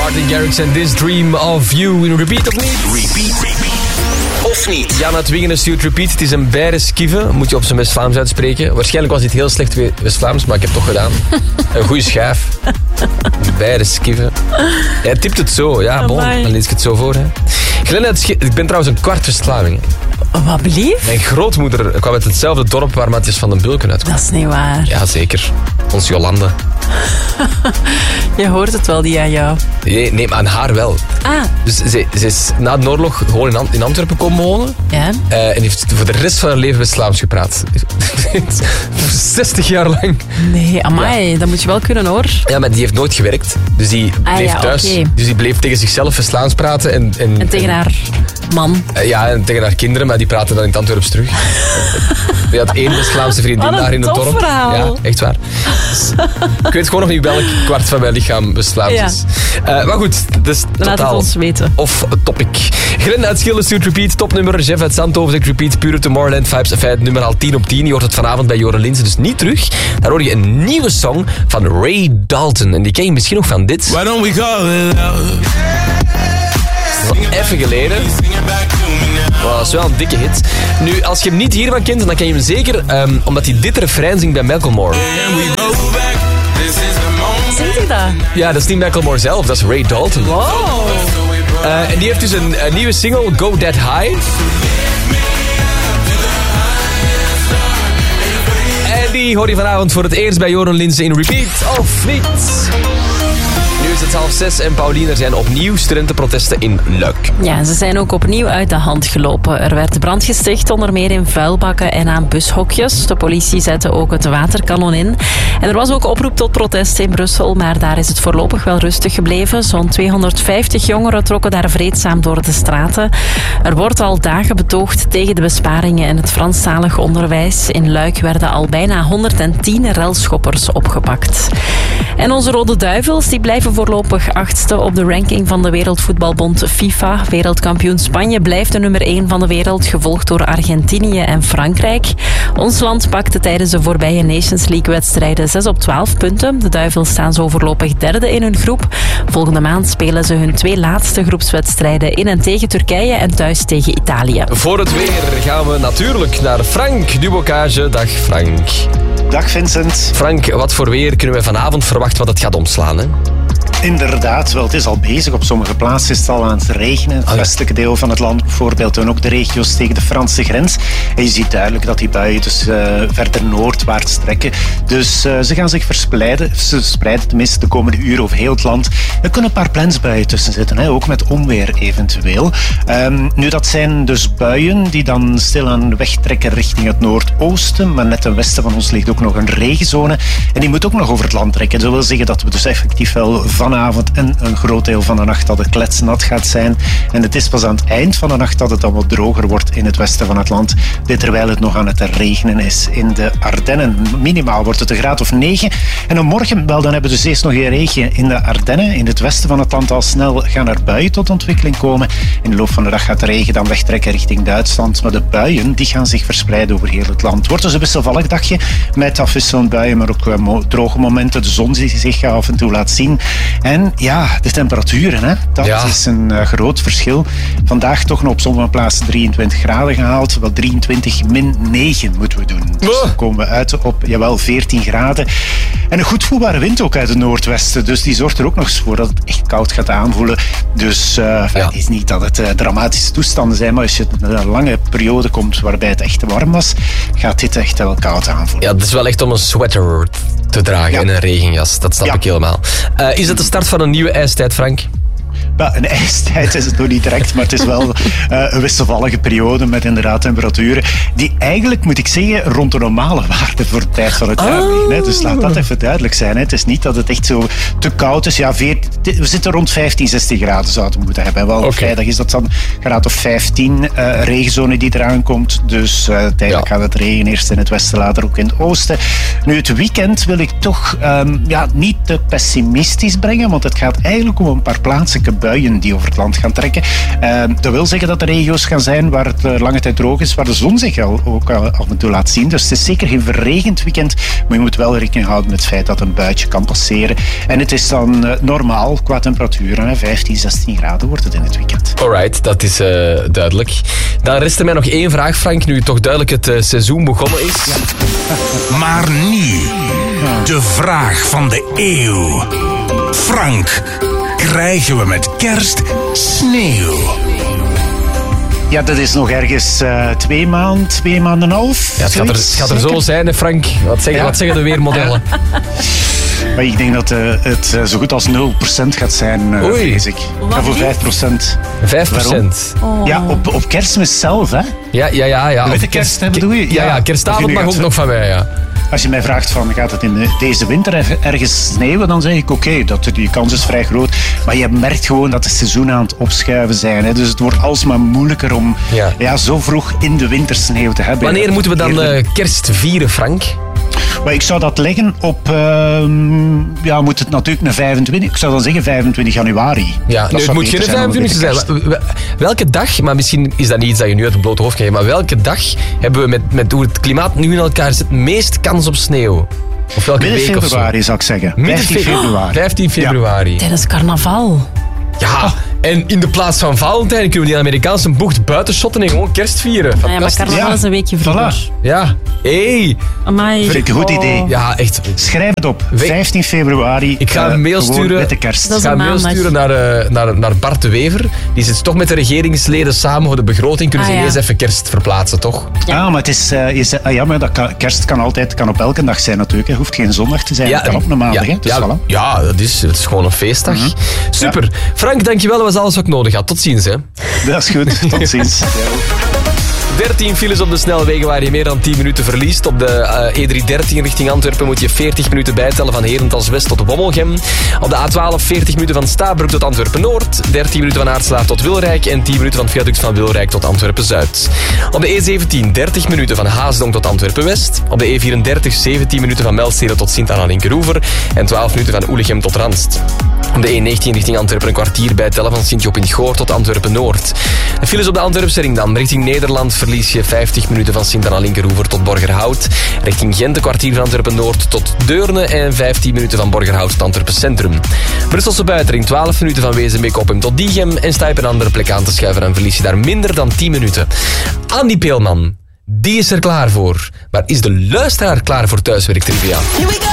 Martin Garrix en This Dream of You. In repeat of niet? Repeat of niet? Jan uit Wingen stuurt repeat. Het is een Beieren-Skive. Moet je op zijn West-Vlaams uitspreken. Waarschijnlijk was dit heel slecht West-Vlaams, maar ik heb het toch gedaan. Een goede schijf. Beieren-Skive. Hij tipt het zo. Ja, bon. Dan lees ik het zo voor. Hè. Glenn, ik ben trouwens een kwart West-Vlaming. Wat blieft? Mijn grootmoeder kwam uit hetzelfde dorp waar Matthias van den Bulken uitkwam. Dat is niet waar. Ja, zeker. Ons Jolande. Je hoort het wel, die aan jou. Nee, maar aan haar wel. Ah. Dus ze is na de oorlog gewoon in Antwerpen komen wonen. Ja. En heeft voor de rest van haar leven West-Vlaams gepraat. 60 jaar lang. Nee, amai, dat moet je wel kunnen, hoor. Ja, maar die heeft nooit gewerkt. Dus die bleef thuis. Okay. Dus die bleef tegen zichzelf West-Vlaams praten. En tegen haar man. Ja, en tegen haar kinderen, maar die praten dan in het Antwerps terug. Die had 1 West-Vlaamse vriendin daar in het dorp. Verhaal. Ja, echt waar. Dus, ik weet gewoon nog niet welk kwart van mijn lichaam West-Vlaams is. Maar goed, dus laat totaal het ons weten. Of topic. Glenn uit Schilde stuurt repeat, topnummer. Jeff uit Zandhoven zegt repeat, pure Tomorrowland vibes. Feit nummer al 10 op 10. Je hoort het vanavond bij Joren Linsen, dus niet terug. Daar hoor je een nieuwe song van Ray Dalton. En die ken je misschien nog van dit. Why don't we call it love? Dat is al even geleden. Wow, dat is wel een dikke hit. Nu, als je hem niet hiervan kent, dan ken je hem zeker omdat hij dit refrein zingt bij Macklemore. Zingt hij dat? Ja, dat is niet Macklemore zelf, dat is Ray Dalton. Wow. En die heeft dus een nieuwe single, Go That High. En die hoor je vanavond voor het eerst bij Joren Linsen in repeat of niet. Nu is het 5:30 en Paulien, er zijn opnieuw studentenprotesten in Luik. Ja, ze zijn ook opnieuw uit de hand gelopen. Er werd brand gesticht, onder meer in vuilbakken en aan bushokjes. De politie zette ook het waterkanon in. En er was ook oproep tot protest in Brussel, maar daar is het voorlopig wel rustig gebleven. Zo'n 250 jongeren trokken daar vreedzaam door de straten. Er wordt al dagen betoogd tegen de besparingen in het Franstalig onderwijs. In Luik werden al bijna 110 relschoppers opgepakt. En onze Rode Duivels die blijven voorlopig 8e op de ranking van de Wereldvoetbalbond FIFA. Wereldkampioen Spanje blijft de nummer 1 van de wereld, gevolgd door Argentinië en Frankrijk. Ons land pakte tijdens de voorbije Nations League-wedstrijden 6 op 12 punten. De Duivels staan zo voorlopig 3e in hun groep. Volgende maand spelen ze hun 2 laatste groepswedstrijden in en tegen Turkije en thuis tegen Italië. Voor het weer gaan we natuurlijk naar Frank Dubocage. Dag Frank. Dag Vincent. Frank, wat voor weer kunnen we vanavond verwachten, want het gaat omslaan, hè? Inderdaad, wel, het is al bezig. Op sommige plaatsen is het al aan het regenen. Het westelijke deel van het land bijvoorbeeld en ook de regio's tegen de Franse grens. En je ziet duidelijk dat die buien dus verder noordwaarts trekken. Dus ze gaan zich verspreiden. Ze spreiden tenminste de komende uren over heel het land. Er kunnen een paar plensbuien tussen zitten, hè, ook met onweer eventueel. Nu, dat zijn dus buien die dan stilaan wegtrekken richting het noordoosten. Maar net ten westen van ons ligt ook nog een regenzone. En die moet ook nog over het land trekken. Dat wil zeggen dat we dus effectief wel vanavond en een groot deel van de nacht dat het kletsnat gaat zijn. En het is pas aan het eind van de nacht dat het dan wat droger wordt in het westen van het land. Dit terwijl het nog aan het regenen is in de Ardennen. Minimaal wordt het een graad of 9. En dan morgen, wel, dan hebben we dus eerst nog een regen in de Ardennen. In het westen van het land al snel gaan er buien tot ontwikkeling komen. In de loop van de dag gaat de regen dan wegtrekken richting Duitsland. Maar de buien die gaan zich verspreiden over heel het land. Het wordt dus een wisselvallig dagje met afwisselend buien, maar ook droge momenten. De zon die zich af en toe laat zien. En ja, de temperaturen, hè, dat is een groot verschil. Vandaag toch nog op sommige plaatsen 23 graden gehaald. Wel 23 min 9 moeten we doen. Dus dan komen we uit op, 14 graden. En een goed voelbare wind ook uit het noordwesten. Dus die zorgt er ook nog eens voor dat het echt koud gaat aanvoelen. Dus het is niet dat het dramatische toestanden zijn, maar als je een lange periode komt waarbij het echt warm was, gaat dit echt wel koud aanvoelen. Ja, het is wel echt om een sweater te dragen en een regenjas. Dat snap ik helemaal. Is het de start van een nieuwe ijstijd, Frank? Ja, een ijstijd is het nog niet direct, maar het is wel een wisselvallige periode met inderdaad temperaturen die eigenlijk, moet ik zeggen, rond de normale waarde voor de tijd van het jaar liggen. Hè. Dus laat dat even duidelijk zijn. Hè. Het is niet dat het echt zo te koud is. Ja, we zitten rond 15, 16 graden zouden we moeten hebben. Wel, vrijdag is dat dan een graad of 15 regenzone die eraan komt. Dus tijdelijk gaat het regenen, eerst in het westen, later ook in het oosten. Nu, het weekend wil ik toch niet te pessimistisch brengen, want het gaat eigenlijk om een paar plaatselijke buien buien die over het land gaan trekken. Dat wil zeggen dat er regio's gaan zijn waar het lange tijd droog is, waar de zon zich ook af en toe laat zien. Dus het is zeker geen verregend weekend, maar je moet wel rekening houden met het feit dat een buitje kan passeren. En het is dan normaal qua temperaturen, 15, 16 graden wordt het in het weekend. Alright, dat is duidelijk. Dan rest er mij nog één vraag, Frank, nu toch duidelijk het seizoen begonnen is. Maar nu, de vraag van de eeuw. Frank, krijgen we met kerst sneeuw? Ja, dat is nog ergens 2 maanden en een half. Ja, het gaat er zo zijn, hè, Frank. Wat zeggen de weermodellen? Maar ik denk dat het zo goed als 0% gaat zijn, vrees ik. Ja, voor 5%. 5%? Oh. Ja, op Kerstmis zelf, hè? Ja. Witte kerst, hè, bedoel je? Ja, kerstavond mag ook nog van mij, ja. Als je mij vraagt van, gaat het in deze winter ergens sneeuwen, dan zeg ik oké, die kans is vrij groot. Maar je merkt gewoon dat de seizoenen aan het opschuiven zijn. Hè. Dus het wordt alsmaar moeilijker om zo vroeg in de winter sneeuw te hebben. Wanneer moeten we dan kerst vieren, Frank? Maar ik zou dat leggen op, moet het natuurlijk naar 25, ik zou dan zeggen 25 januari. Ja, het moet geen 25 zijn. Welke dag, maar misschien is dat niet iets dat je nu uit het blote hoofd kan geven, maar welke dag hebben we met hoe het klimaat nu in elkaar zit, meest kans op sneeuw? Of welke midden week februari of zo? zou ik zeggen. 15 februari. 15 februari. Tijdens carnaval. Ja, en in de plaats van Valentijn kunnen we die Amerikaanse bocht buiten shotten en gewoon kerst vieren. Ja, maar carnaval is een weekje vroeger. Ja, Amai. Vind ik een goed idee. Ja, echt. Schrijf het op. 15 februari. Ik ga een mail sturen. Met de kerst. Ik ga een mail sturen naar Bart de Wever. Die zit toch met de regeringsleden samen voor de begroting. Kunnen ze ineens even kerst verplaatsen, toch? Ja, maar het is... kerst kan op elke dag zijn natuurlijk. Het hoeft geen zondag te zijn. Het kan op een maandag. Het is gewoon een feestdag. Mm-hmm. Super. Ja. Frank, dankjewel. Dat was alles wat ik nodig had. Tot ziens, hè. Dat is goed. Tot ziens. 13 files op de snelwegen waar je meer dan 10 minuten verliest. Op de E313 richting Antwerpen moet je 40 minuten bijtellen van Herentals West tot Wommelgem. Op de A12 40 minuten van Stabroek tot Antwerpen-Noord. 13 minuten van Aartslaar tot Wilrijk en 10 minuten van het viaduct van Wilrijk tot Antwerpen-Zuid. Op de E17 30 minuten van Haasdonk tot Antwerpen-West. Op de E34 17 minuten van Melstede tot Sint-Anna-Linkeroever en 12 minuten van Oelegem tot Randst. Op de E19 richting Antwerpen een kwartier bijtellen van Sint-Job-in-Goor tot Antwerpen-Noord. De files op de Antwerpse ring dan. Richting Nederland verlies je 50 minuten van Sint-Anna-Linkeroever tot Borgerhout. Richting Gent een kwartier van Antwerpen-Noord tot Deurne en 15 minuten van Borgerhout tot Antwerpen-Centrum. Brusselse buitenring 12 minuten van Wezenbeek-Oppem tot Diegem en sta je op een andere plek aan te schuiven en verlies je daar minder dan 10 minuten. Andy Peelman, die is er klaar voor. Maar is de luisteraar klaar voor Thuiswerk Trivia?